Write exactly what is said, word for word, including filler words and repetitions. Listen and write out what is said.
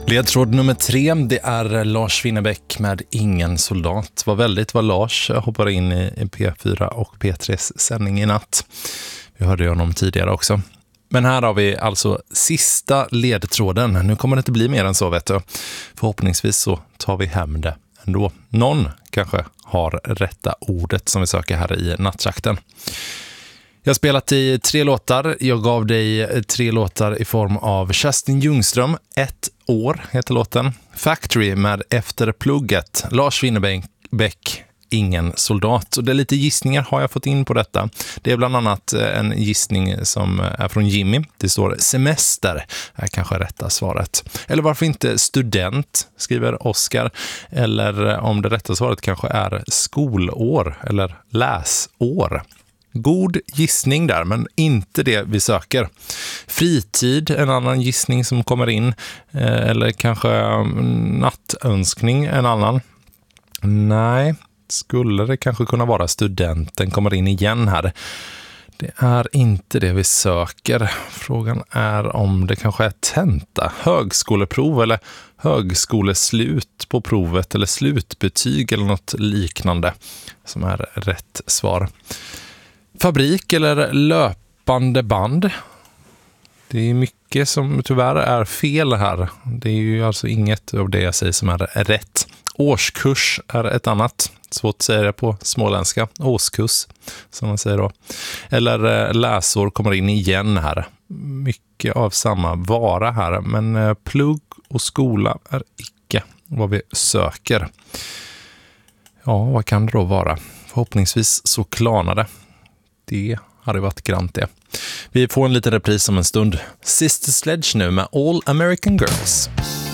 Ledtråd nummer tre, det är Lars Winnerbäck med Ingen soldat. Vad väldigt vad Lars hoppar in i P fyra och P tre:s sändning i natt. Vi hörde ju honom tidigare också. Men här har vi alltså sista ledtråden. Nu kommer det inte bli mer än så, vet du. Förhoppningsvis så tar vi hem det ändå. Någon kanske har rätta ordet som vi söker här i nattjakten. Jag har spelat i tre låtar. Jag gav dig tre låtar i form av Kerstin Ljungström, Ett år heter låten. Factory med Efter plugget. Lars Winnerbäck, Ingen soldat. Och det är lite gissningar har jag fått in på detta. Det är bland annat en gissning som är från Jimmy. Det står semester är kanske rätta svaret. Eller varför inte student, skriver Oskar. Eller om det rätta svaret kanske är skolår eller läsår. God gissning där, men inte det vi söker. Fritid, en annan gissning som kommer in. Eller kanske nattönskning, en annan. Nej, skulle det kanske kunna vara studenten kommer in igen här. Det är inte det vi söker. Frågan är om det kanske är tenta, högskoleprov eller högskoleslut på provet eller slutbetyg eller något liknande som är rätt svar. Fabrik eller löpande band. Det är mycket som tyvärr är fel här. Det är ju alltså inget av det jag säger som är rätt. Årskurs är ett annat. Svårt att säga det på småländska. Årskurs, som man säger då. Eller läsår kommer in igen här. Mycket av samma vara här. Men plugg och skola är icke vad vi söker. Ja, vad kan det då vara? Förhoppningsvis så klarnar det. Det hade varit grant det. Vi får en liten repris om en stund. Sister Sledge nu med All American Girls.